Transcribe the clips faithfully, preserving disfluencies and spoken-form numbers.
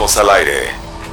Estamos al aire.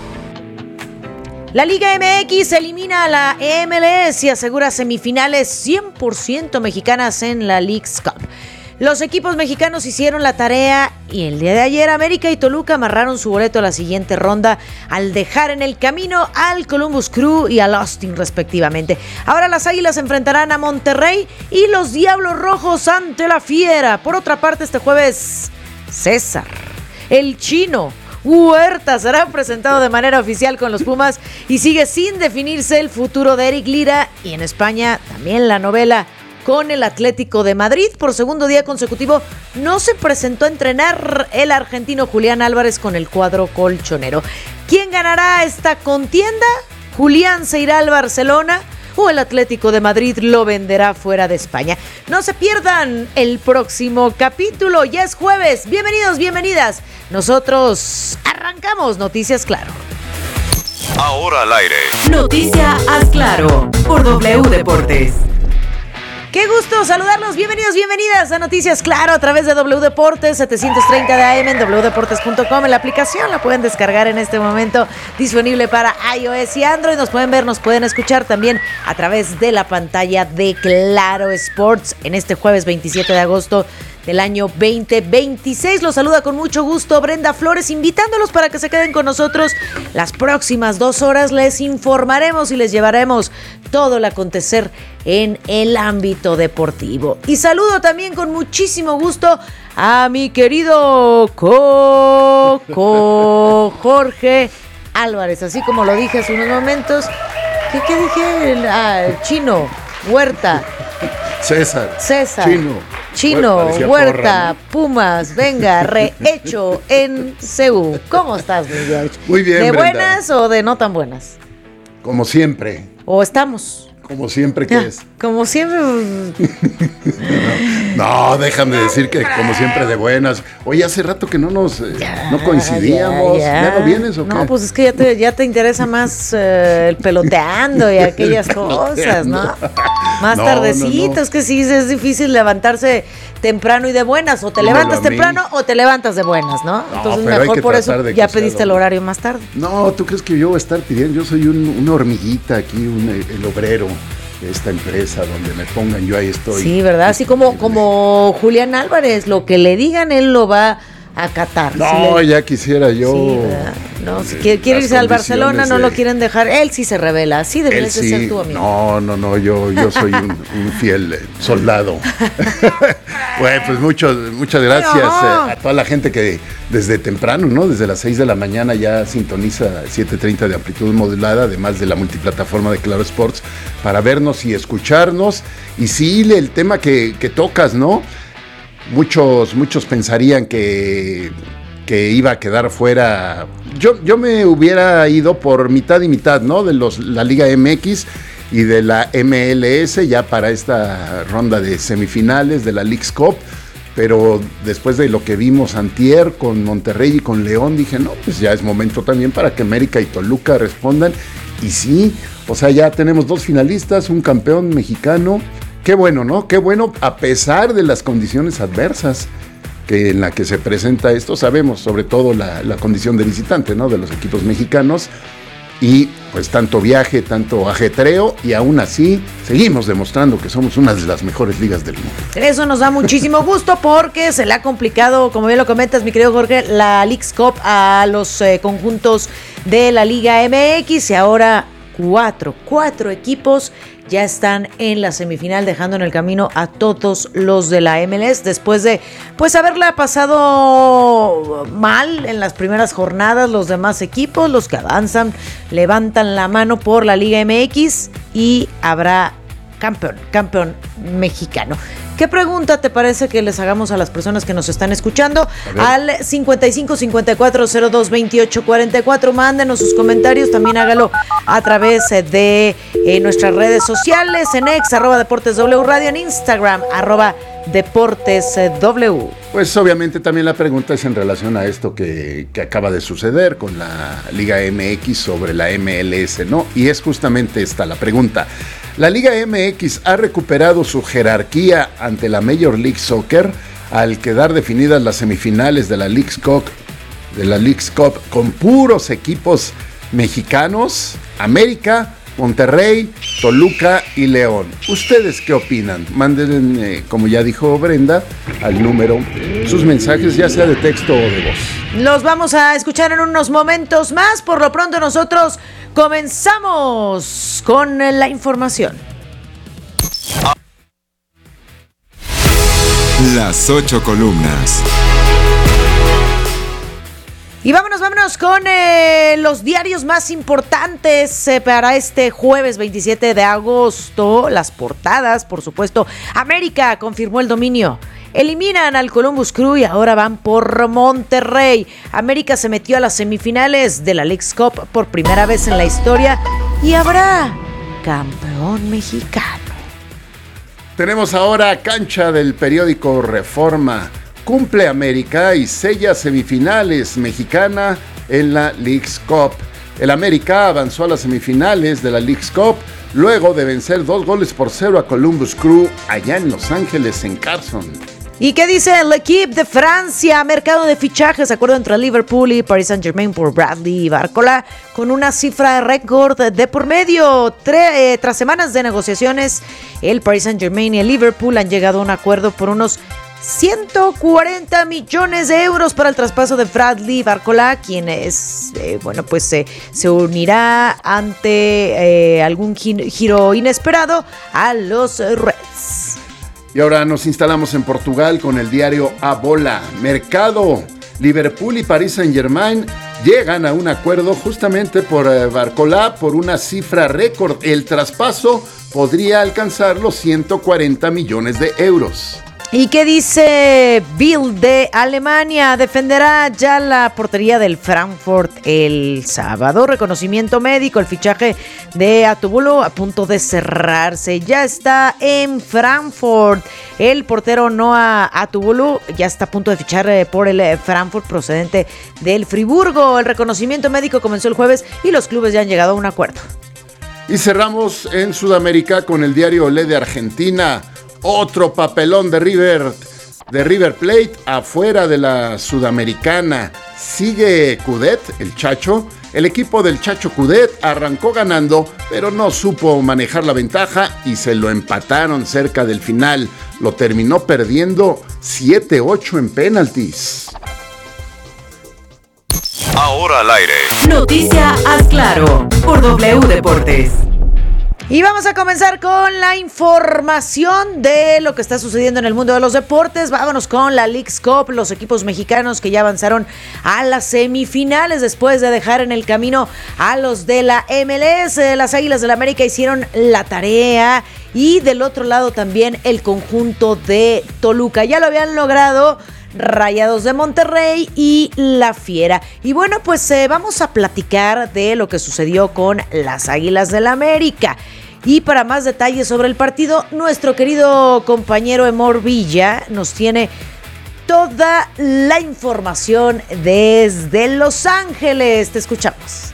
La Liga M X elimina a la M L S y asegura semifinales cien por ciento mexicanas en la Leagues Cup. Los equipos mexicanos hicieron la tarea y el día de ayer América y Toluca amarraron su boleto a la siguiente ronda al dejar en el camino al Columbus Crew y al Austin respectivamente. Ahora las Águilas enfrentarán a Monterrey y los Diablos Rojos ante la Fiera. Por otra parte, este jueves César, el Chino Huerta será presentado de manera oficial con los Pumas y sigue sin definirse el futuro de Eric Lira, y en España también la novela con el Atlético de Madrid. Por segundo día consecutivo no se presentó a entrenar el argentino Julián Álvarez con el cuadro colchonero. ¿Quién ganará esta contienda? ¿Julián se irá al Barcelona o el Atlético de Madrid lo venderá fuera de España? No se pierdan el próximo capítulo, ya es jueves. Bienvenidos, bienvenidas. Nosotros arrancamos Noticias Claro. Ahora al aire. Noticias Claro por W Deportes. Qué gusto saludarlos, bienvenidos, bienvenidas a Noticias Claro a través de W Deportes, setecientos treinta de A M en doble u deportes punto com. En la aplicación la pueden descargar en este momento, disponible para iOS y Android. Nos pueden ver, nos pueden escuchar también a través de la pantalla de Claro Sports en este jueves veintisiete de agosto del año veinte veintiséis. Los saluda con mucho gusto Brenda Flores, invitándolos para que se queden con nosotros las próximas dos horas. Les informaremos y les llevaremos todo el acontecer en el ámbito deportivo. Y saludo también con muchísimo gusto a mi querido Coco Jorge Álvarez, así como lo dije hace unos momentos. ¿Qué, qué dije? Ah, Chino Huerta. César. César. Chino. Chino, Huerta, Huerta, porra, ¿no? Pumas, venga, rehecho en C U. ¿Cómo estás, mi George? Muy bien, ¿De Brenda. buenas o de no tan buenas? Como siempre. ¿O estamos? Como siempre que es. Como siempre. No, déjame decir que como siempre de buenas. Oye, hace rato que no nos eh, Ya, no coincidíamos. ya, ¿Ya no vienes o qué? No, pues es que ya te, ya te interesa más eh, el peloteando y aquellas cosas, ¿no? Más No, tardecito, no, no. es que sí, es difícil levantarse temprano y de buenas. O te Dímelo levantas a mí. temprano o te levantas de buenas, ¿no? No, Entonces pero hay mejor que por eso tratar de ya que sea pediste el doble. horario más tarde. No, ¿tú crees que yo voy a estar pidiendo? Yo soy un, una hormiguita aquí, un, el obrero de esta empresa, donde me pongan, yo ahí estoy. Sí, ¿verdad? Así como, como Julián Álvarez, lo que le digan, él lo va a acatar. No, Si le- ya quisiera yo. Sí, ¿verdad? No, si eh, quiere, quiere las irse al Barcelona, no condiciones lo de- quieren dejar. Él sí se revela, así Él deberías de sí, ser tu amigo. no, no, no, yo, yo soy un, un fiel eh, soldado. Bueno, pues mucho, muchas gracias Pero- eh, a toda la gente que desde temprano, ¿no? Desde las seis de la mañana ya sintoniza siete treinta de amplitud modulada, además de la multiplataforma de Claro Sports, para vernos y escucharnos. Y sí, el tema que, que tocas, ¿no? Muchos, muchos pensarían que, que iba a quedar fuera. Yo, yo me hubiera ido por mitad y mitad, ¿no? De los, la Liga M X y de la M L S ya para esta ronda de semifinales de la Leagues Cup. Pero después de lo que vimos antier con Monterrey y con León, dije, no, pues ya es momento también para que América y Toluca respondan. Y sí, o sea, ya tenemos dos finalistas, un campeón mexicano. Qué bueno, ¿no? Qué bueno, a pesar de las condiciones adversas que en la que se presenta esto. Sabemos sobre todo la, la condición de visitante, ¿no? De los equipos mexicanos. Y pues tanto viaje, tanto ajetreo, y aún así seguimos demostrando que somos una de las mejores ligas del mundo. Eso nos da muchísimo gusto porque se le ha complicado, como bien lo comentas, mi querido Jorge, la Leagues Cup a los eh, conjuntos de la Liga M X, y ahora cuatro, cuatro equipos ya están en la semifinal, dejando en el camino a todos los de la M L S después de pues haberla pasado mal en las primeras jornadas. Los demás equipos, los que avanzan, levantan la mano por la Liga M X y habrá campeón, campeón mexicano. ¿Qué pregunta te parece que les hagamos a las personas que nos están escuchando? Al cincuenta y cinco cincuenta y cuatro cero dos veintiocho cuarenta y cuatro, mándenos sus comentarios, también hágalo a través de eh, nuestras redes sociales, en X, arroba Deportes W Radio, en Instagram, arroba Deportes W. Pues obviamente también la pregunta es en relación a esto que, que acaba de suceder con la Liga M X sobre la M L S, ¿no? Y es justamente esta la pregunta. La Liga M X ha recuperado su jerarquía ante la Major League Soccer al quedar definidas las semifinales de la Leagues Cup de la Leagues Cup con puros equipos mexicanos, América, Monterrey, Toluca y León. ¿Ustedes qué opinan? Manden, eh, como ya dijo Brenda, al número sus mensajes, ya sea de texto o de voz. Los vamos a escuchar en unos momentos más. Por lo pronto nosotros comenzamos con la información. Las ocho columnas. Y vámonos, vámonos con eh, los diarios más importantes eh, para este jueves veintisiete de agosto. Las portadas, por supuesto. América confirmó el dominio. Eliminan al Columbus Crew y ahora van por Monterrey. América se metió a las semifinales de la Leagues Cup por primera vez en la historia y habrá campeón mexicano. Tenemos ahora cancha del periódico Reforma. Cumple América y sella semifinales mexicana en la Leagues Cup. El América avanzó a las semifinales de la Leagues Cup luego de vencer dos goles por cero a Columbus Crew allá en Los Ángeles, en Carson. ¿Y qué dice el equipo de Francia? Mercado de fichajes, acuerdo entre Liverpool y Paris Saint-Germain por Bradley Barcola, con una cifra de récord de por medio. Tre- eh, tras semanas de negociaciones, el Paris Saint-Germain y el Liverpool han llegado a un acuerdo por unos ciento cuarenta millones de euros para el traspaso de Bradley Barcola, quien es, eh, bueno, pues eh, se unirá ante eh, algún giro inesperado a los Reds. Y ahora nos instalamos en Portugal con el diario A Bola. Mercado. Liverpool y Paris Saint-Germain llegan a un acuerdo justamente por eh, Barcola por una cifra récord. El traspaso podría alcanzar los ciento cuarenta millones de euros. ¿Y qué dice Bild de Alemania? Defenderá ya la portería del Frankfurt el sábado. Reconocimiento médico, el fichaje de Atubulu a punto de cerrarse. Ya está en Frankfurt. El portero Noah Atubulu ya está a punto de fichar por el Frankfurt procedente del Friburgo. El reconocimiento médico comenzó el jueves y los clubes ya han llegado a un acuerdo. Y cerramos en Sudamérica con el diario Olé de Argentina. Otro papelón de River, de River Plate afuera de la Sudamericana. Sigue Coudet, el Chacho. El equipo del Chacho Coudet arrancó ganando, pero no supo manejar la ventaja y se lo empataron cerca del final. Lo terminó perdiendo siete ocho en penaltis. Ahora al aire. Noticia Haz Claro por W Deportes. Y vamos a comenzar con la información de lo que está sucediendo en el mundo de los deportes. Vámonos con la Leagues Cup, los equipos mexicanos que ya avanzaron a las semifinales después de dejar en el camino a los de la M L S. Las Águilas del América hicieron la tarea y del otro lado también el conjunto de Toluca. Ya lo habían logrado Rayados de Monterrey y La Fiera. Y bueno, pues eh, vamos a platicar de lo que sucedió con las Águilas del América. Y para más detalles sobre el partido, nuestro querido compañero Emor Villa nos tiene toda la información desde Los Ángeles. Te escuchamos.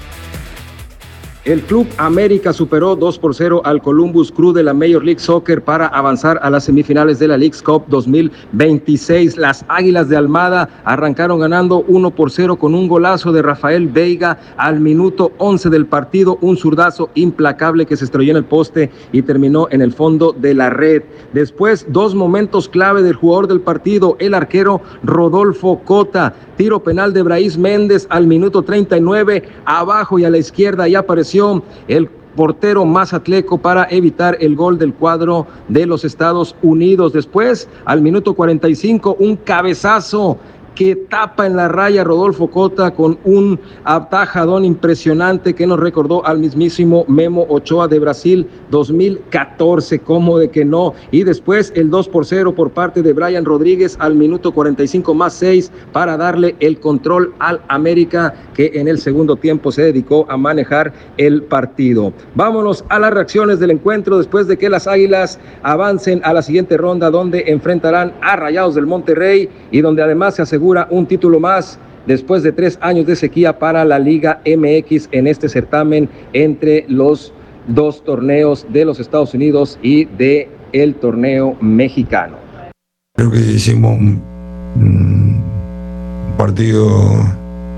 El Club América superó dos por cero al Columbus Crew de la Major League Soccer para avanzar a las semifinales de la Leagues Cup dos mil veintiséis. Las Águilas de Almada arrancaron ganando uno por cero con un golazo de Rafael Veiga al minuto once del partido, un zurdazo implacable que se estrelló en el poste y terminó en el fondo de la red. Después, dos momentos clave del jugador del partido, el arquero Rodolfo Cota. Tiro penal de Brais Méndez al minuto treinta y nueve, abajo y a la izquierda, y apareció el portero Mazatleco para evitar el gol del cuadro de los Estados Unidos. Después, al minuto cuarenta y cinco, un cabezazo que tapa en la raya Rodolfo Cota con un atajadón impresionante que nos recordó al mismísimo Memo Ochoa de Brasil dos mil catorce, como de que no. Y después el dos por cero por parte de Brian Rodríguez al minuto cuarenta y cinco más seis para darle el control al América, que en el segundo tiempo se dedicó a manejar el partido. Vámonos a las reacciones del encuentro después de que las Águilas avancen a la siguiente ronda, donde enfrentarán a Rayados del Monterrey y donde además se asegura un título más después de tres años de sequía para la Liga M X en este certamen entre los dos torneos de los Estados Unidos y de el torneo mexicano. Creo que hicimos un, un partido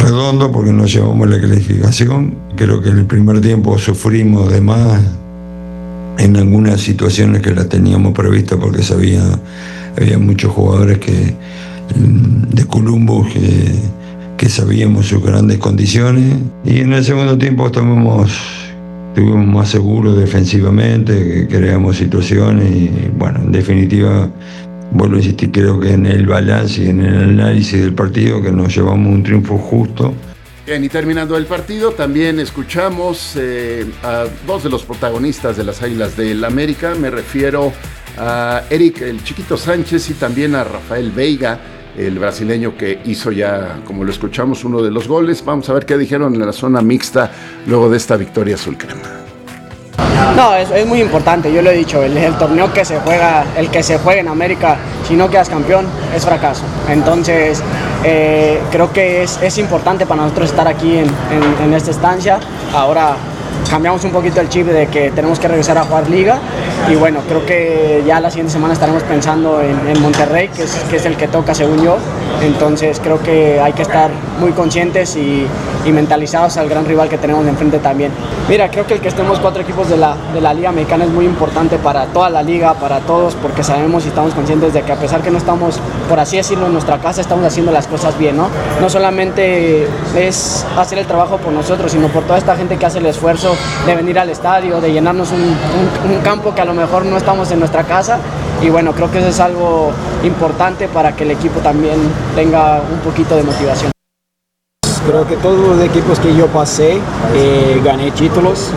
redondo porque no llevamos la clasificación. Creo que en el primer tiempo sufrimos de más en algunas situaciones que las teníamos previstas porque sabía, había muchos jugadores que, de Columbus que, que sabíamos sus grandes condiciones. Y en el segundo tiempo estuvimos, estuvimos más seguros defensivamente, que creamos situaciones y bueno, en definitiva, vuelvo a insistir, creo que en el balance y en el análisis del partido que nos llevamos un triunfo justo. Bien, y terminando el partido, también escuchamos eh, a dos de los protagonistas de las Águilas del América. Me refiero a Eric, el Chiquito Sánchez, y también a Rafael Veiga, el brasileño que hizo ya, como lo escuchamos, uno de los goles. Vamos a ver qué dijeron en la zona mixta luego de esta victoria azul crema. No, es, es muy importante, yo lo he dicho, el, el torneo que se juega, el que se juega en América, si no quedas campeón, es fracaso. Entonces, eh, creo que es, es importante para nosotros estar aquí en, en, en esta estancia. Ahora cambiamos un poquito el chip de que tenemos que regresar a jugar liga y bueno, creo que ya la siguiente semana estaremos pensando en, en Monterrey, que es, que es el que toca según yo. Entonces creo que hay que estar muy conscientes y, y mentalizados al gran rival que tenemos enfrente también. Mira, creo que el que estemos cuatro equipos de la, de la Liga Mexicana es muy importante para toda la liga, para todos, porque sabemos y estamos conscientes de que a pesar que no estamos, por así decirlo, en nuestra casa, estamos haciendo las cosas bien, ¿no? No solamente es hacer el trabajo por nosotros, sino por toda esta gente que hace el esfuerzo de venir al estadio, de llenarnos un, un, un campo que a lo mejor no estamos en nuestra casa. Y bueno, creo que eso es algo importante para que el equipo también tenga un poquito de motivación. Creo que todos los equipos que yo pasé, eh, gané títulos.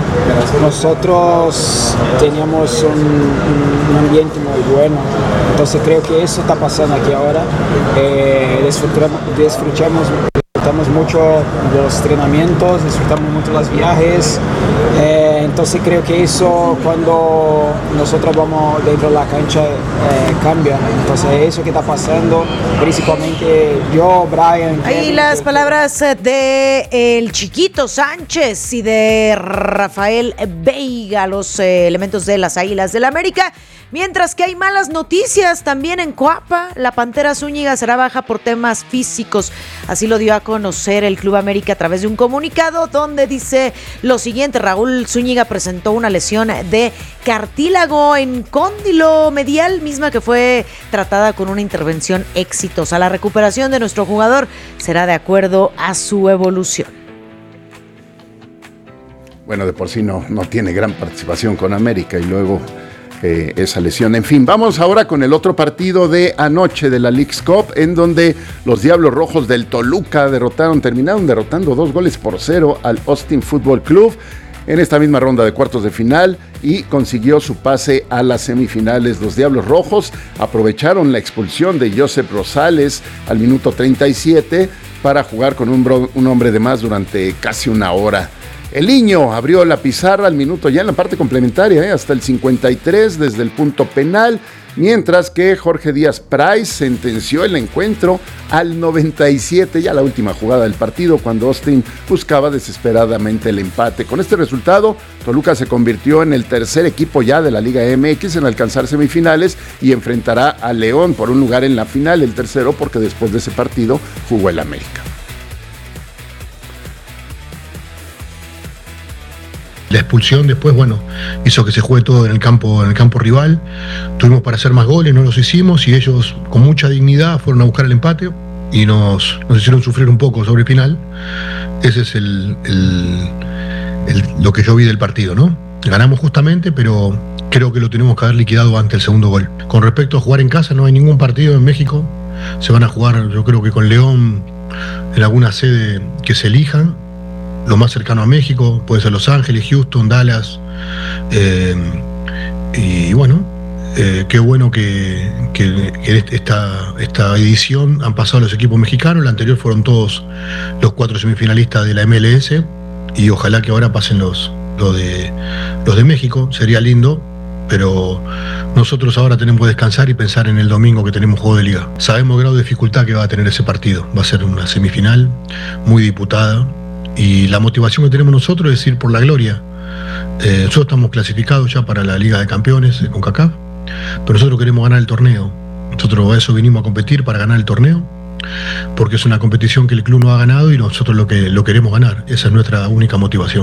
Nosotros teníamos un, un ambiente muy bueno. Entonces creo que eso está pasando aquí ahora. Eh, disfrutamos, disfrutamos, disfrutamos mucho los entrenamientos, disfrutamos mucho los viajes. Eh, entonces creo que eso cuando nosotros vamos dentro de la cancha eh, cambia. Entonces eso que está pasando, principalmente yo, Brian. Ahí Kevin, las palabras de el Chiquito Sánchez y de Rafael Veiga, los eh, elementos de las Águilas del América. Mientras que hay malas noticias también en Coapa, la Pantera Zúñiga será baja por temas físicos. Así lo dio a conocer el Club América a través de un comunicado donde dice lo siguiente: Raúl Zúñiga presentó una lesión de cartílago en cóndilo medial, misma que fue tratada con una intervención exitosa. La recuperación de nuestro jugador será de acuerdo a su evolución. Bueno, de por sí no, no tiene gran participación con América y luego Eh, esa lesión. En fin, vamos ahora con el otro partido de anoche de la Leagues Cup, en donde los Diablos Rojos del Toluca derrotaron, terminaron derrotando dos goles por cero al Austin Football Club en esta misma ronda de cuartos de final y consiguió su pase a las semifinales. Los Diablos Rojos aprovecharon la expulsión de Joseph Rosales al minuto treinta y siete para jugar con un, bro, un hombre de más durante casi una hora. El Niño abrió la pizarra al minuto ya en la parte complementaria, ¿eh? hasta el cincuenta y tres desde el punto penal, mientras que Jorge Díaz Price sentenció el encuentro al noventa y siete, ya la última jugada del partido, cuando Austin buscaba desesperadamente el empate. Con este resultado, Toluca se convirtió en el tercer equipo ya de la Liga M X en alcanzar semifinales y enfrentará a León por un lugar en la final, el tercero porque después de ese partido jugó el América. La expulsión después, bueno, hizo que se juegue todo en el campo, en el campo rival. Tuvimos para hacer más goles, no los hicimos y ellos con mucha dignidad fueron a buscar el empate y nos, nos hicieron sufrir un poco sobre el final. Ese es el, el, el, lo que yo vi del partido, ¿no? Ganamos justamente, pero creo que lo tenemos que haber liquidado antes del segundo gol. Con respecto a jugar en casa, no hay ningún partido en México. Se van a jugar, yo creo que con León, en alguna sede que se elijan. Lo más cercano a México, puede ser Los Ángeles, Houston, Dallas. Eh, y bueno, eh, qué bueno que, que, que esta, esta edición han pasado los equipos mexicanos. La anterior fueron todos los cuatro semifinalistas de la M L S. Y ojalá que ahora pasen los, los, de, los de México. Sería lindo, pero nosotros ahora tenemos que descansar y pensar en el domingo que tenemos juego de liga. Sabemos el grado de dificultad que va a tener ese partido. Va a ser una semifinal muy disputada. Y la motivación que tenemos nosotros es ir por la gloria. Eh, nosotros estamos clasificados ya para la Liga de Campeones con CONCACAF, pero nosotros queremos ganar el torneo. Nosotros a eso vinimos a competir, para ganar el torneo. porque es una competición que el club no ha ganado y nosotros lo que lo queremos ganar. Esa es nuestra única motivación.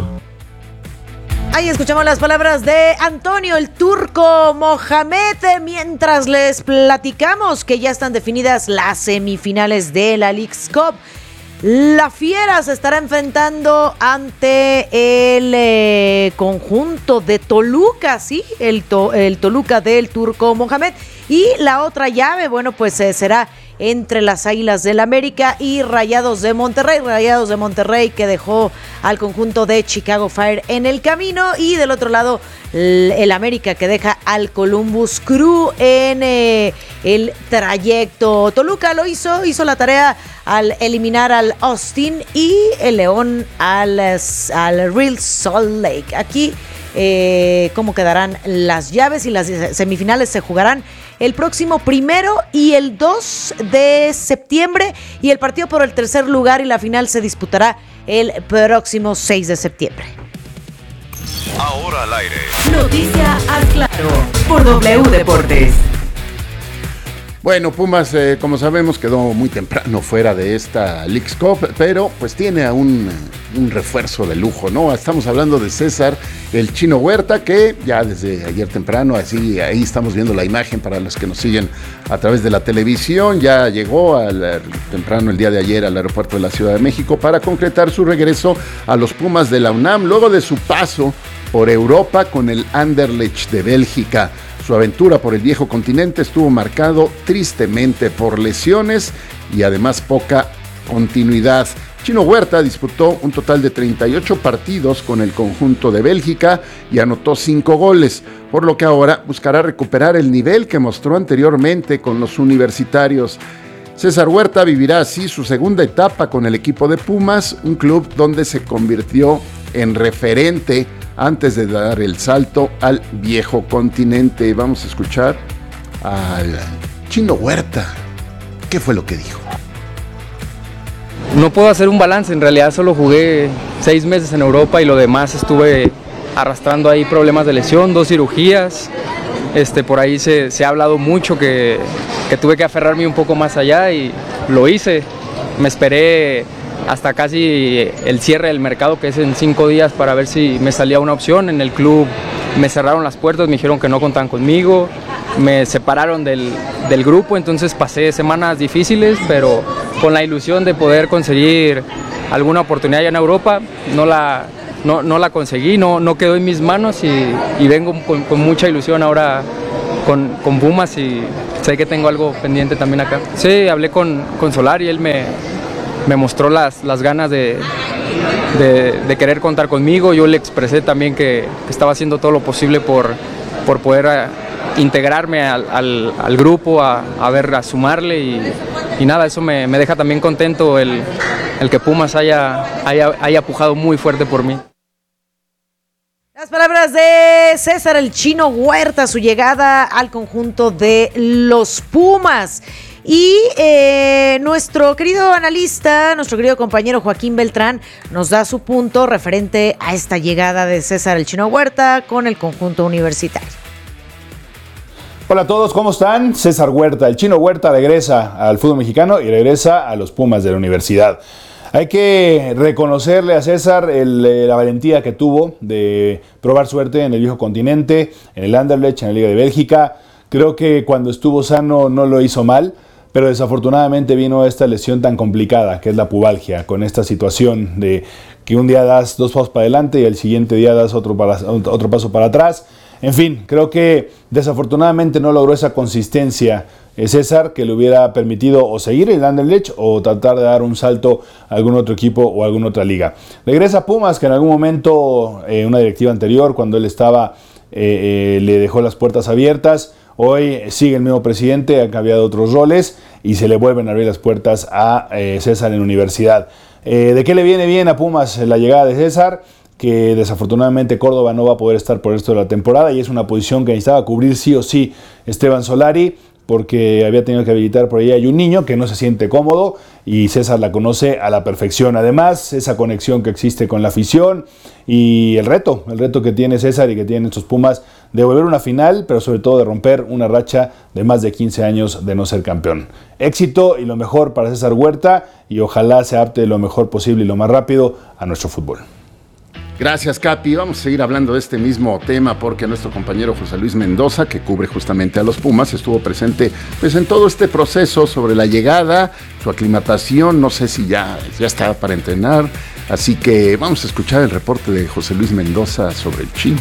Ahí escuchamos las palabras de Antonio el Turco Mohamed, mientras les platicamos que ya están definidas las semifinales de la Leagues Cup. La Fiera se estará enfrentando ante el eh, conjunto de Toluca, sí, el, to, el Toluca del Turco Mohamed. Y la otra llave, bueno, pues eh, será entre las Águilas del América y Rayados de Monterrey. Rayados de Monterrey que dejó al conjunto de Chicago Fire en el camino. Y del otro lado, el América que deja al Columbus Crew en eh, el trayecto. Toluca lo hizo, hizo la tarea al eliminar al Austin y el León al, al Real Salt Lake. Aquí, eh, ¿cómo quedarán las llaves? Y las semifinales se jugarán el próximo primero y el dos de septiembre, y el partido por el tercer lugar y la final se disputará el próximo seis de septiembre. Ahora al aire. Noticia al claro por W Deportes. Bueno, Pumas, eh, como sabemos, quedó muy temprano fuera de esta Leagues Cup, pero pues tiene un, un refuerzo de lujo, ¿no? Estamos hablando de César, el Chino Huerta, que ya desde ayer temprano, así ahí estamos viendo la imagen para los que nos siguen a través de la televisión, ya llegó al, temprano el día de ayer al aeropuerto de la Ciudad de México para concretar su regreso a los Pumas de la UNAM, luego de su paso por Europa con el Anderlecht de Bélgica. Su aventura por el viejo continente estuvo marcado tristemente por lesiones y además poca continuidad. Chino Huerta disputó un total de treinta y ocho partidos con el conjunto de Bélgica y anotó cinco goles, por lo que ahora buscará recuperar el nivel que mostró anteriormente con los universitarios. César Huerta vivirá así su segunda etapa con el equipo de Pumas, un club donde se convirtió en referente antes de dar el salto al viejo continente. Vamos a escuchar al Chino Huerta. ¿Qué fue lo que dijo? No puedo hacer un balance, en realidad solo jugué seis meses en Europa y lo demás estuve arrastrando ahí problemas de lesión, dos cirugías. Este, por ahí se, se ha hablado mucho que, que tuve que aferrarme un poco más allá y lo hice. Me esperé hasta casi el cierre del mercado, que es en cinco días, para ver si me salía una opción. En el club me cerraron las puertas, me dijeron que no contaban conmigo, me separaron del, del grupo, entonces pasé semanas difíciles, pero con la ilusión de poder conseguir alguna oportunidad allá en Europa. No la, no, no la conseguí, no, no quedó en mis manos y, y vengo con, con mucha ilusión ahora con, con Pumas y sé que tengo algo pendiente también acá. Sí, hablé con, con Solari y él me... me mostró las, las ganas de, de, de querer contar conmigo. Yo le expresé también que, que estaba haciendo todo lo posible por, por poder a, integrarme al, al, al grupo, a, a ver, a sumarle y, y nada, eso me, me deja también contento el, el que Pumas haya, haya, haya pujado muy fuerte por mí. Las palabras de César el Chino Huerta, su llegada al conjunto de los Pumas. Y eh, nuestro querido analista, nuestro querido compañero Joaquín Beltrán nos da su punto referente a esta llegada de César el Chino Huerta con el conjunto universitario. Hola a todos, ¿cómo están? César Huerta, el Chino Huerta regresa al fútbol mexicano y regresa a los Pumas de la universidad. Hay que reconocerle a César el, la valentía que tuvo de probar suerte en el viejo continente, en el Anderlecht, en la Liga de Bélgica. Creo que cuando estuvo sano no lo hizo mal, pero desafortunadamente vino esta lesión tan complicada que es la pubalgia, con esta situación de que un día das dos pasos para adelante y el siguiente día das otro, para, otro paso para atrás. En fin, creo que desafortunadamente no logró esa consistencia César que le hubiera permitido o seguir en el Anderlecht o tratar de dar un salto a algún otro equipo o a alguna otra liga. Regresa a Pumas, que en algún momento, eh, una directiva anterior, cuando él estaba, eh, eh, le dejó las puertas abiertas. Hoy sigue el mismo presidente, ha cambiado otros roles y se le vuelven a abrir las puertas a eh, César en la universidad. Eh, ¿De qué le viene bien a Pumas la llegada de César? Que desafortunadamente Córdoba no va a poder estar por el resto de la temporada y es una posición que necesitaba cubrir sí o sí Esteban Solari, porque había tenido que habilitar por ahí hay un niño que no se siente cómodo y César la conoce a la perfección. Además, esa conexión que existe con la afición y el reto, el reto que tiene César y que tienen estos Pumas de volver a una final, pero sobre todo de romper una racha de más de quince años de no ser campeón. Éxito y lo mejor para César Huerta y ojalá se adapte lo mejor posible y lo más rápido a nuestro fútbol. Gracias, Capi. Vamos a seguir hablando de este mismo tema porque nuestro compañero José Luis Mendoza, que cubre justamente a los Pumas, estuvo presente pues, en todo este proceso sobre la llegada, su aclimatación, no sé si ya, ya está para entrenar. Así que vamos a escuchar el reporte de José Luis Mendoza sobre el Chino.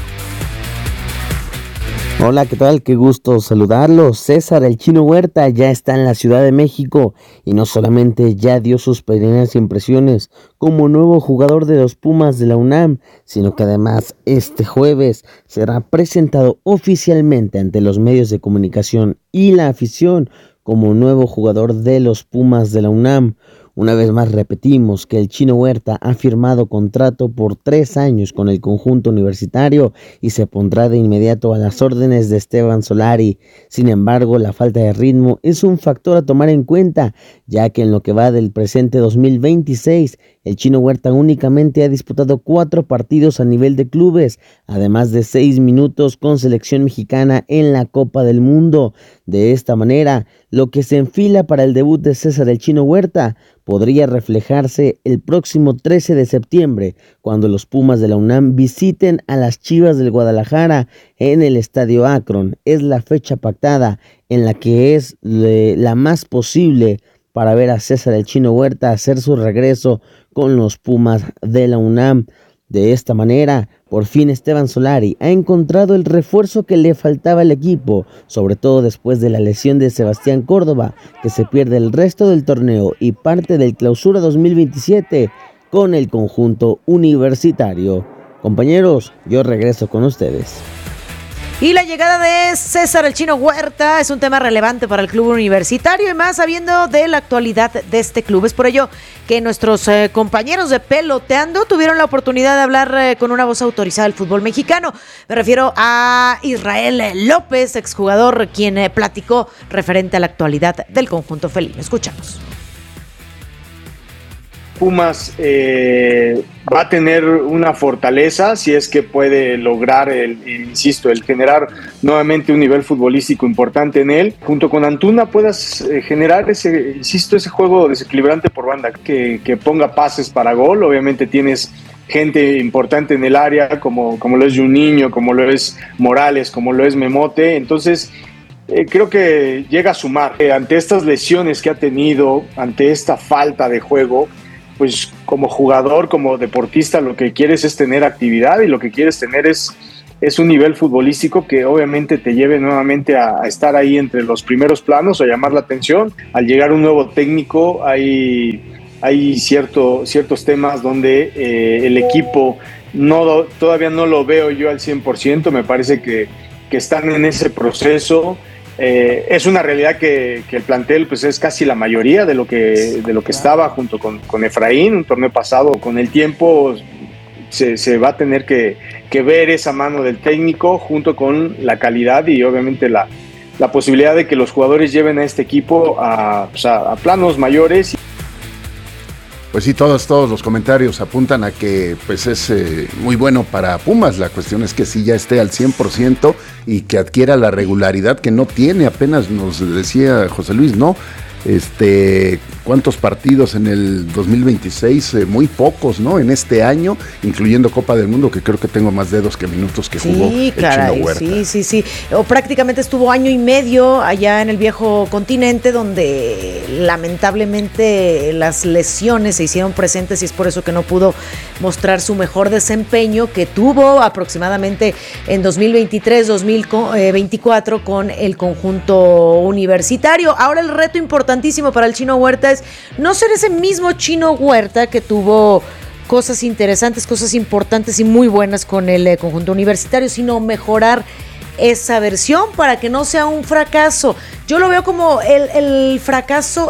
Hola, ¿qué tal? Qué gusto saludarlos. César el Chino Huerta ya está en la Ciudad de México y no solamente ya dio sus primeras impresiones como nuevo jugador de los Pumas de la UNAM, sino que además este jueves será presentado oficialmente ante los medios de comunicación y la afición como nuevo jugador de los Pumas de la UNAM. Una vez más repetimos que el Chino Huerta ha firmado contrato por tres años con el conjunto universitario y se pondrá de inmediato a las órdenes de Esteban Solari. Sin embargo, la falta de ritmo es un factor a tomar en cuenta, ya que en lo que va del presente dos mil veintiséis, el Chino Huerta únicamente ha disputado cuatro partidos a nivel de clubes, además de seis minutos con selección mexicana en la Copa del Mundo. De esta manera, lo que se enfila para el debut de César el Chino Huerta podría reflejarse el próximo trece de septiembre, cuando los Pumas de la UNAM visiten a las Chivas del Guadalajara en el Estadio Akron. Es la fecha pactada en la que es la más posible para ver a César el Chino Huerta hacer su regreso con los Pumas de la UNAM. De esta manera, por fin Esteban Solari ha encontrado el refuerzo que le faltaba al equipo, sobre todo después de la lesión de Sebastián Córdoba, que se pierde el resto del torneo y parte del Clausura dos mil veintisiete con el conjunto universitario. Compañeros, yo regreso con ustedes. Y la llegada de César el Chino Huerta es un tema relevante para el club universitario y más sabiendo de la actualidad de este club. Es por ello que nuestros eh, compañeros de Peloteando tuvieron la oportunidad de hablar eh, con una voz autorizada del fútbol mexicano. Me refiero a Israel López, exjugador, quien eh, platicó referente a la actualidad del conjunto felino. Escuchamos. Pumas eh, va a tener una fortaleza si es que puede lograr, el, el, insisto, el generar nuevamente un nivel futbolístico importante en él. Junto con Antuna puedas eh, generar ese, insisto, ese juego desequilibrante por banda, que, que ponga pases para gol. Obviamente tienes gente importante en el área, como, como lo es Juninho, como lo es Morales, como lo es Memote. Entonces, Eh, creo que llega a sumar. Eh, ante estas lesiones que ha tenido, ante esta falta de juego, pues como jugador, como deportista, lo que quieres es tener actividad y lo que quieres tener es, es un nivel futbolístico que obviamente te lleve nuevamente a, a estar ahí entre los primeros planos, a llamar la atención. Al llegar un nuevo técnico hay, hay cierto, ciertos temas donde eh, el equipo no, todavía no lo veo yo al cien por ciento, me parece que, que están en ese proceso. Eh, es una realidad que, que el plantel pues es casi la mayoría de lo que, de lo que estaba junto con, con Efraín, un torneo pasado. Con el tiempo se, se va a tener que, que ver esa mano del técnico junto con la calidad y obviamente la, la posibilidad de que los jugadores lleven a este equipo a, pues a, a planos mayores. Pues sí, todos, todos los comentarios apuntan a que pues es eh, muy bueno para Pumas. La cuestión es que sí ya esté al cien por ciento y que adquiera la regularidad que no tiene. Apenas nos decía José Luis, ¿no? Este, ¿cuántos partidos en el dos mil veintiséis? Eh, muy pocos, ¿no? En este año, incluyendo Copa del Mundo, que creo que tengo más dedos que minutos que jugó sí, el caray, Chino Huerta. Sí, sí, sí. O prácticamente estuvo año y medio allá en el viejo continente, donde lamentablemente las lesiones se hicieron presentes y es por eso que no pudo mostrar su mejor desempeño que tuvo aproximadamente en dos mil veintitrés, dos mil veinticuatro con el conjunto universitario. Ahora el reto importantísimo para el Chino Huerta es no ser ese mismo Chino Huerta que tuvo cosas interesantes, cosas importantes y muy buenas con el eh, conjunto universitario, sino mejorar esa versión para que no sea un fracaso. Yo lo veo como el, el fracaso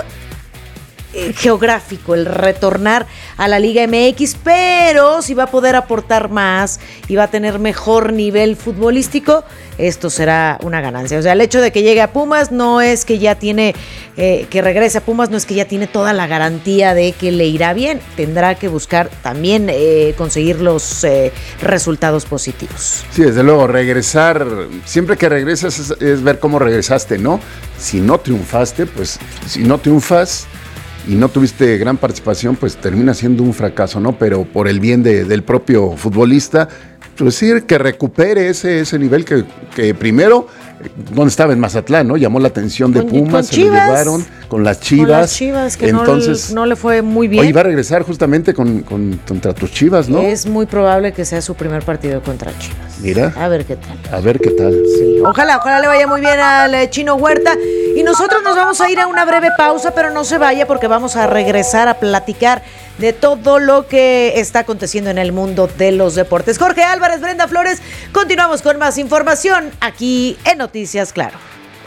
eh, geográfico, el retornar a la Liga M X, pero si va a poder aportar más y va a tener mejor nivel futbolístico, esto será una ganancia. O sea, el hecho de que llegue a Pumas no es que ya tiene, eh, que regrese a Pumas, no es que ya tiene toda la garantía de que le irá bien. Tendrá que buscar también eh, conseguir los eh, resultados positivos. Sí, desde luego, regresar, siempre que regresas es, es ver cómo regresaste, ¿no? Si no triunfaste, pues si no triunfas y no tuviste gran participación, pues termina siendo un fracaso, ¿no? Pero por el bien de, del propio futbolista, pues decir que recupere ese, ese nivel que, que primero, donde estaba en Mazatlán, ¿no? Llamó la atención de Con- Pumas, con se lo Chivas. llevaron con las Chivas. Con las Chivas, que Entonces, no, no le fue muy bien. hoy va a regresar justamente con, con- contra tus Chivas, ¿no? Es muy probable que sea su primer partido contra Chivas. Mira, A ver qué tal. a ver qué tal. Sí, ojalá, ojalá le vaya muy bien al eh, Chino Huerta. Y nosotros nos vamos a ir a una breve pausa, pero no se vaya porque vamos a regresar a platicar de todo lo que está aconteciendo en el mundo de los deportes. Jorge Álvarez, Brenda Flores, continuamos con más información aquí en Noticias Claro.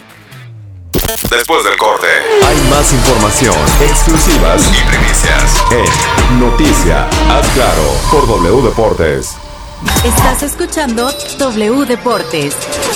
Después del corte, Hay más información, exclusivas y primicias. en Noticia. Haz claro por W Deportes. Estás escuchando W Deportes.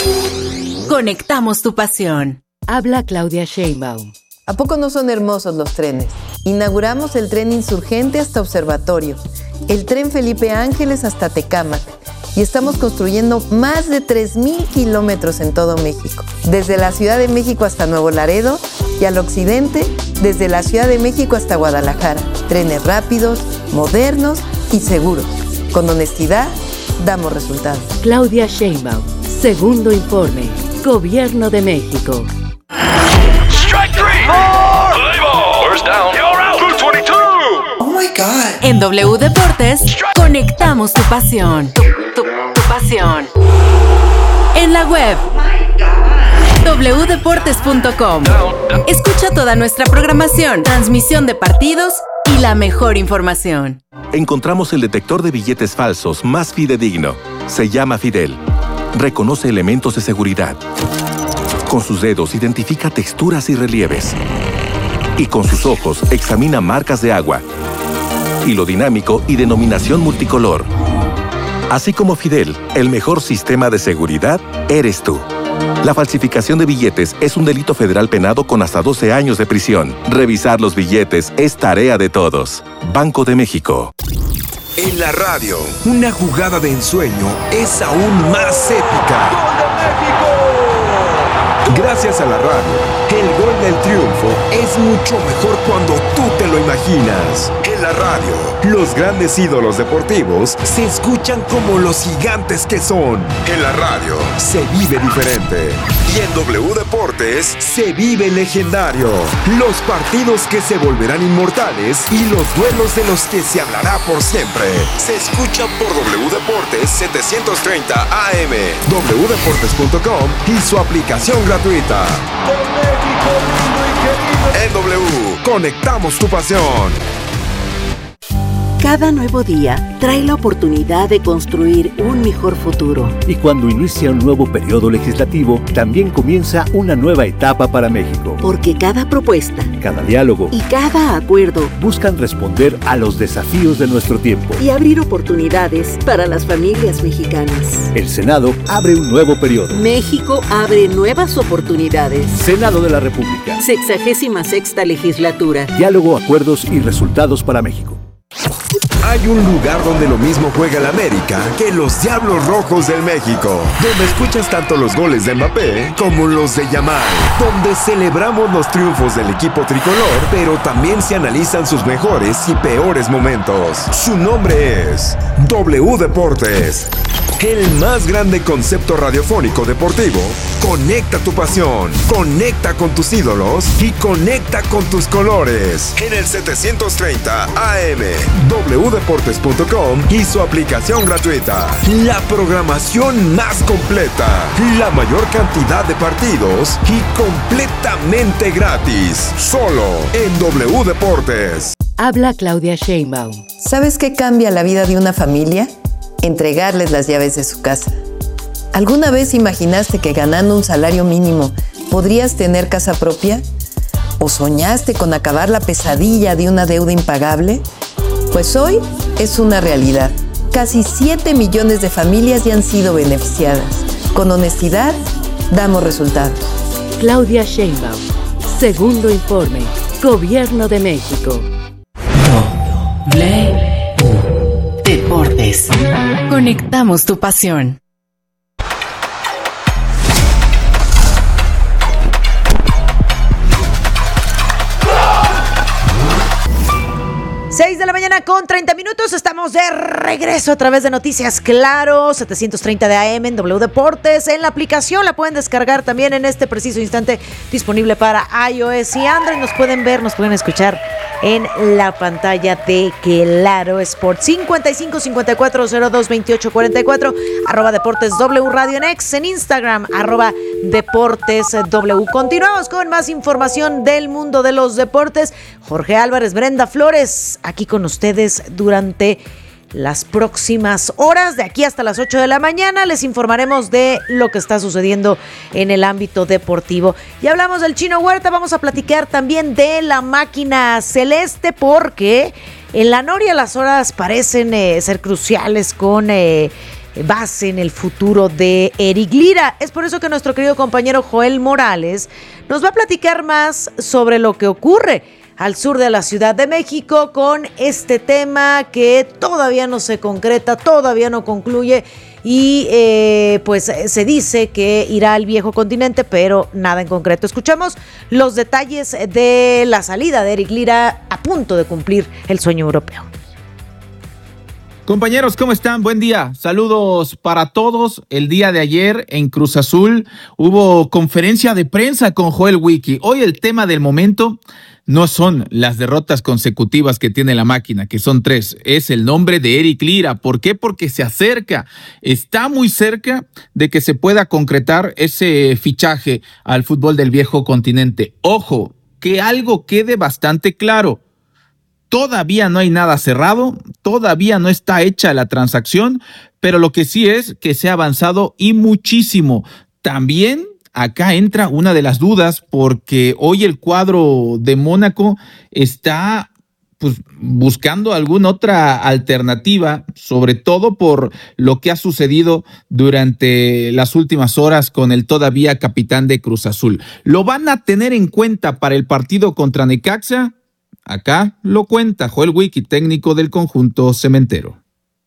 Conectamos tu pasión. Habla Claudia Sheinbaum. ¿A poco no son hermosos los trenes? Inauguramos el tren Insurgente hasta Observatorio, el tren Felipe Ángeles hasta Tecámac y estamos construyendo más de tres mil kilómetros en todo México, desde la Ciudad de México hasta Nuevo Laredo y al occidente, desde la Ciudad de México hasta Guadalajara. Trenes rápidos, modernos y seguros. Con honestidad, damos resultados. Claudia Sheinbaum. Segundo informe. Gobierno de México. Strike three. First down. You're out. two twenty-two. Oh my God. En W Deportes, conectamos tu pasión. Tu, tu- tu pasión. En la web. doble u deportes punto com. Escucha toda nuestra programación, transmisión de partidos y la mejor información. Encontramos el detector de billetes falsos más fidedigno. Se llama Fidel. Reconoce elementos de seguridad. Con sus dedos identifica texturas y relieves. Y con sus ojos examina marcas de agua. Hilo dinámico y denominación multicolor. Así como Fidel, el mejor sistema de seguridad eres tú. La falsificación de billetes es un delito federal penado con hasta doce años de prisión. Revisar los billetes es tarea de todos. Banco de México. En la radio, una jugada de ensueño es aún más épica. Gracias a la radio, el gol del triunfo es mucho mejor cuando tú te lo imaginas. En la radio, los grandes ídolos deportivos se escuchan como los gigantes que son. En la radio, se vive diferente. Y en W Deportes, se vive legendario. Los partidos que se volverán inmortales y los duelos de los que se hablará por siempre. Se escuchan por W Deportes setecientos treinta A M, doble u deportes punto com y su aplicación gratuita. En W, conectamos tu pasión. Cada nuevo día trae la oportunidad de construir un mejor futuro. Y cuando inicia un nuevo periodo legislativo, también comienza una nueva etapa para México. Porque cada propuesta Cada diálogo y cada acuerdo buscan responder a los desafíos de nuestro tiempo. y abrir oportunidades para las familias mexicanas. El Senado abre un nuevo periodo. México abre nuevas oportunidades. Senado de la República. Sexagésima sexta legislatura. Diálogo, acuerdos y resultados para México. Hay un lugar donde lo mismo juega el América que los Diablos Rojos del México, donde escuchas tanto los goles de Mbappé como los de Yamal, donde celebramos los triunfos del equipo tricolor, pero también se analizan sus mejores y peores momentos. Su nombre es W Deportes. El más grande concepto radiofónico deportivo. Conecta tu pasión, conecta con tus ídolos y conecta con tus colores. En el setecientos treinta A M, doble u deportes punto com y su aplicación gratuita. La programación más completa, la mayor cantidad de partidos y completamente gratis. Solo en W Deportes. Habla Claudia Sheinbaum. ¿Sabes qué cambia la vida de una familia? Entregarles las llaves de su casa. ¿Alguna vez imaginaste que ganando un salario mínimo podrías tener casa propia? ¿O soñaste con acabar la pesadilla de una deuda impagable? Pues hoy es una realidad. Casi siete millones de familias ya han sido beneficiadas. Con honestidad, damos resultados. Claudia Sheinbaum. Segundo informe. Gobierno de México. W Deportes. Conectamos tu pasión. seis de la mañana con treinta minutos, estamos de regreso a través de Noticias Claro, setecientos treinta de A M en W Deportes. En la aplicación la pueden descargar también en este preciso instante, disponible para iOS y Android. Nos pueden ver, nos pueden escuchar en la pantalla de Claro Sports. cincuenta y cinco cincuenta y cuatro cero dos veintiocho cuarenta y cuatro, arroba Deportes W Radio en X, en Instagram, arroba Deportes W. Continuamos con más información del mundo de los deportes. Jorge Álvarez, Brenda Flores, aquí con ustedes durante las próximas horas, de aquí hasta las ocho de la mañana. Les informaremos de lo que está sucediendo en el ámbito deportivo. Ya hablamos del Chino Huerta, vamos a platicar también de la máquina celeste, porque en la Noria las horas parecen eh, ser cruciales con eh, base en el futuro de Eric Lira. Es por eso que nuestro querido compañero Joel Morales nos va a platicar más sobre lo que ocurre al sur de la Ciudad de México con este tema que todavía no se concreta, todavía no concluye y eh, pues se dice que irá al viejo continente, pero nada en concreto. Escuchamos los detalles de la salida de Eric Lira a punto de cumplir el sueño europeo. Compañeros, ¿cómo están? Buen día. Saludos para todos. El día de ayer en Cruz Azul hubo conferencia de prensa con Joel Wiki. Hoy el tema del momento no son las derrotas consecutivas que tiene la máquina, que son tres. Es el nombre de Eric Lira. ¿Por qué? Porque se acerca, está muy cerca de que se pueda concretar ese fichaje al fútbol del viejo continente. Ojo, que algo quede bastante claro. Todavía no hay nada cerrado, todavía no está hecha la transacción, pero lo que sí es que se ha avanzado y muchísimo. También acá entra una de las dudas, porque hoy el cuadro de Mónaco está pues, buscando alguna otra alternativa, sobre todo por lo que ha sucedido durante las últimas horas con el todavía capitán de Cruz Azul. ¿Lo van a tener en cuenta para el partido contra Necaxa? Acá lo cuenta Joel Wiki, técnico del conjunto cementero.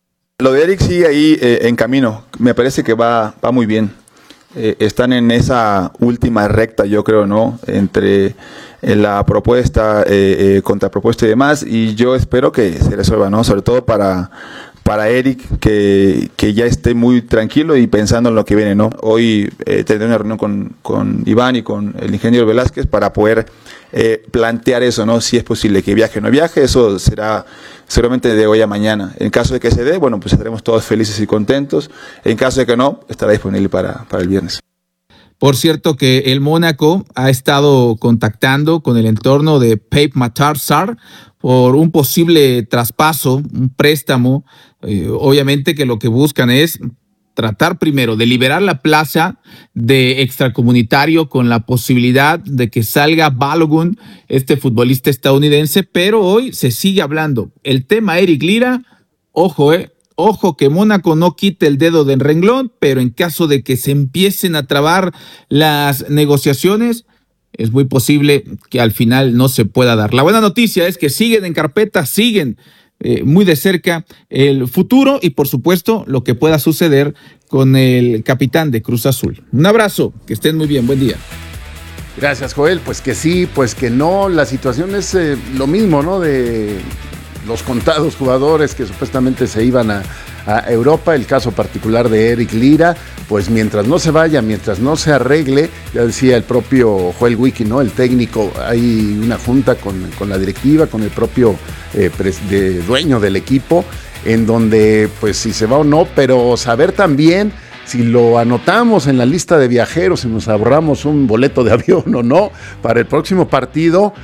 Lo de Eric sigue ahí eh, en camino. Me parece que va, va muy bien. Eh, están en esa última recta, yo creo, ¿no? Entre eh, la propuesta, eh, eh, contrapropuesta y demás. Y yo espero que se resuelva, ¿no? Sobre todo para, para Eric, que, que ya esté muy tranquilo y pensando en lo que viene, ¿no? Hoy eh, tendré una reunión con, con Iván y con el ingeniero Velázquez para poder Eh, plantear eso, ¿no? Si es posible que viaje o no viaje, eso será seguramente de hoy a mañana. En caso de que se dé, bueno, pues estaremos todos felices y contentos. En caso de que no, estará disponible para, para el viernes. Por cierto que el Mónaco ha estado contactando con el entorno de Pape Matar Sarr por un posible traspaso, un préstamo. Eh, obviamente que lo que buscan es tratar primero de liberar la plaza de extracomunitario con la posibilidad de que salga Balogun, este futbolista estadounidense, pero hoy se sigue hablando. El tema Eric Lira, ojo, eh, ojo que Mónaco no quite el dedo del renglón, pero en caso de que se empiecen a trabar las negociaciones, es muy posible que al final no se pueda dar. La buena noticia es que siguen en carpeta, siguen Eh, muy de cerca el futuro y por supuesto lo que pueda suceder con el capitán de Cruz Azul. Un abrazo, que estén muy bien, buen día. Gracias, Joel. Pues que sí, pues que no, la situación es eh, lo mismo, ¿no? De los contados jugadores que supuestamente se iban a, a Europa, el caso particular de Eric Lira, pues mientras no se vaya, mientras no se arregle, ya decía el propio Joel Wiki, ¿no? El técnico, hay una junta con, con la directiva, con el propio eh, pres, de, dueño del equipo, en donde pues si se va o no, pero saber también si lo anotamos en la lista de viajeros, si nos ahorramos un boleto de avión o no para el próximo partido.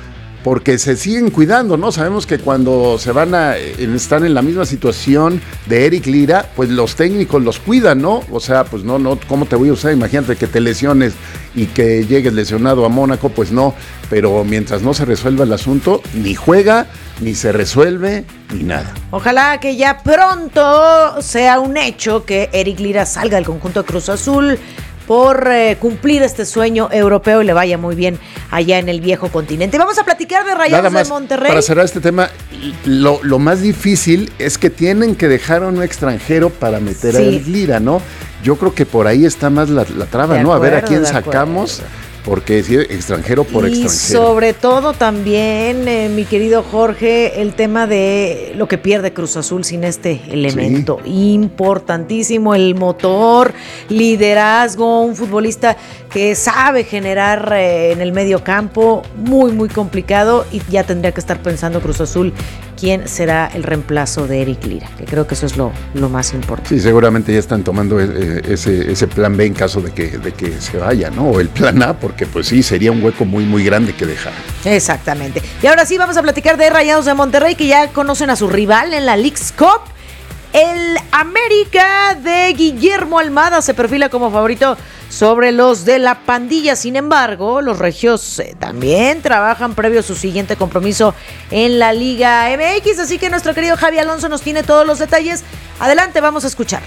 porque se siguen cuidando, ¿no? Sabemos que cuando se van a, están en la misma situación de Eric Lira, pues los técnicos los cuidan, ¿no? O sea, pues no, no, ¿cómo te voy a usar? Imagínate que te lesiones y que llegues lesionado a Mónaco, pues no, pero mientras no se resuelva el asunto, ni juega, ni se resuelve, ni nada. Ojalá que ya pronto sea un hecho que Eric Lira salga del conjunto de Cruz Azul por eh, cumplir este sueño europeo y le vaya muy bien allá en el viejo continente. Vamos a platicar de Rayados Nada más, de Monterrey. Para cerrar este tema, lo, lo más difícil es que tienen que dejar a un extranjero para meter sí. a Eric Lira, ¿no? Yo creo que por ahí está más la, la traba, de ¿no? Acuerdo, a ver a quién sacamos. Porque si extranjero por y extranjero. Y sobre todo también, eh, mi querido Jorge, el tema de lo que pierde Cruz Azul sin este elemento. Sí. Importantísimo, el motor, liderazgo, un futbolista que sabe generar eh, en el medio campo, muy, muy complicado, y ya tendría que estar pensando Cruz Azul quién será el reemplazo de Eric Lira, que creo que eso es lo, lo más importante. Sí, seguramente ya están tomando ese, ese plan B en caso de que, de que se vaya, ¿no? O el plan A, porque pues sí, sería un hueco muy, muy grande que dejar. Exactamente. Y ahora sí, vamos a platicar de Rayados de Monterrey, que ya conocen a su rival en la Leagues Cup. El América de Guillermo Almada se perfila como favorito sobre los de la pandilla. Sin embargo, los regios eh, también trabajan previo a su siguiente compromiso en la Liga M X. Así que nuestro querido Javi Alonso nos tiene todos los detalles. Adelante, vamos a escucharlo.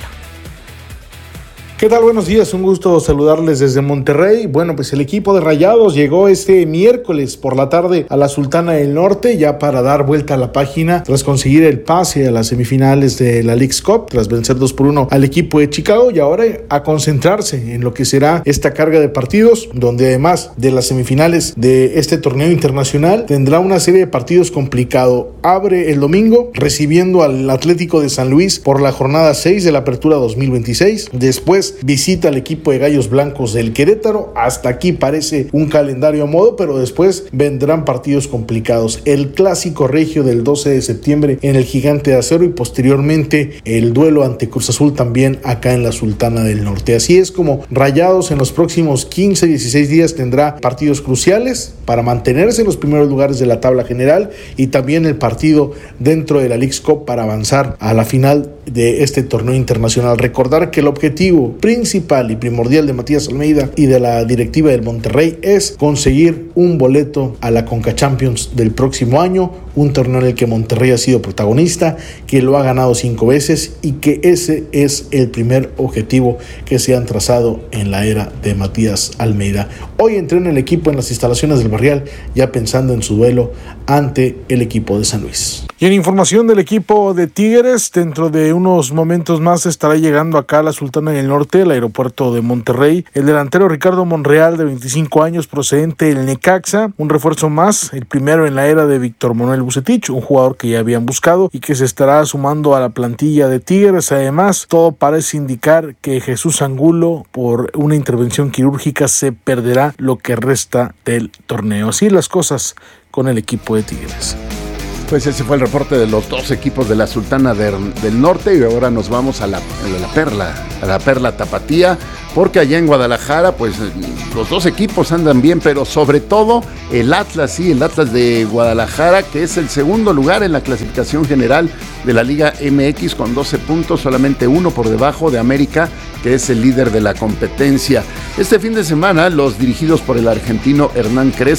¿Qué tal? Buenos días, un gusto saludarles desde Monterrey. Bueno, pues el equipo de Rayados llegó este miércoles por la tarde a la Sultana del Norte ya para dar vuelta a la página tras conseguir el pase a las semifinales de la Leagues Cup, tras vencer dos por uno al equipo de Chicago, y ahora a concentrarse en lo que será esta carga de partidos, donde además de las semifinales de este torneo internacional tendrá una serie de partidos complicado. Abre el domingo recibiendo al Atlético de San Luis por la jornada seis de la Apertura dos mil veintiséis. Después visita al equipo de Gallos Blancos del Querétaro. Hasta aquí parece un calendario a modo, pero después vendrán partidos complicados. El clásico regio del doce de septiembre en el Gigante de Acero y posteriormente el duelo ante Cruz Azul también acá en la Sultana del Norte. Así es como Rayados en los próximos quince a dieciséis días tendrá partidos cruciales para mantenerse en los primeros lugares de la tabla general y también el partido dentro de la Leagues Cup para avanzar a la final de este torneo internacional. Recordar que el objetivo principal y primordial de Matías Almeida y de la directiva del Monterrey es conseguir un boleto a la Conca Champions del próximo año, un torneo en el que Monterrey ha sido protagonista, que lo ha ganado cinco veces y que ese es el primer objetivo que se han trazado en la era de Matías Almeida. Hoy entrena el equipo en las instalaciones del Barrial, ya pensando en su duelo ante el equipo de San Luis. Y en información del equipo de Tigres, dentro de unos momentos más estará llegando acá a la Sultana del Norte, el aeropuerto de Monterrey, el delantero Ricardo Monreal, de veinticinco años, procedente del Necaxa, un refuerzo más, el primero en la era de Víctor Manuel Vucetich, un jugador que ya habían buscado y que se estará sumando a la plantilla de Tigres. Además, todo parece indicar que Jesús Angulo, por una intervención quirúrgica, se perderá lo que resta del torneo. Así las cosas con el equipo de Tigres. Pues ese fue el reporte de los dos equipos de la Sultana de, del Norte, y ahora nos vamos a la, a la Perla, a la Perla Tapatía, porque allá en Guadalajara pues los dos equipos andan bien, pero sobre todo el Atlas, sí, el Atlas de Guadalajara, que es el segundo lugar en la clasificación general de la Liga M X con doce puntos, solamente uno por debajo de América, que es el líder de la competencia. Este fin de semana los dirigidos por el argentino Hernán Crespo